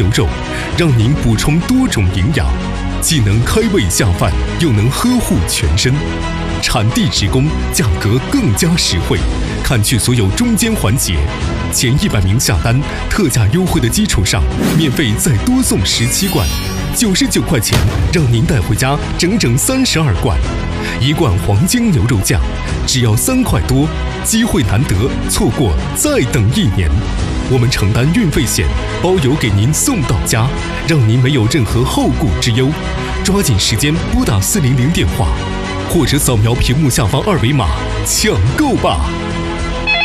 牛肉，让您补充多种营养，既能开胃下饭，又能呵护全身。产地直供，价格更加实惠，砍去所有中间环节。前100名下单，特价优惠的基础上，免费再多送17罐，99块钱，让您带回家整整32罐。1罐黄金牛肉酱只要3块多，机会难得，错过再等1年。我们承担运费险，包邮给您送到家，让您没有任何后顾之忧。抓紧时间拨打400电话，或者扫描屏幕下方2维码抢购吧。